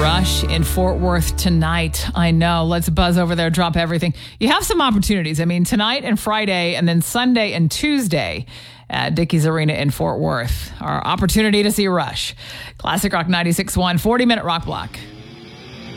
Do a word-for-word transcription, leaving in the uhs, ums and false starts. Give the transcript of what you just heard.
Rush in Fort Worth tonight. I know. Let's buzz over there, drop everything. You have some opportunities. I mean, tonight and Friday, and then Sunday and Tuesday at Dickies Arena in Fort Worth. Our opportunity to see Rush. Classic Rock ninety-six point one, forty-minute rock block.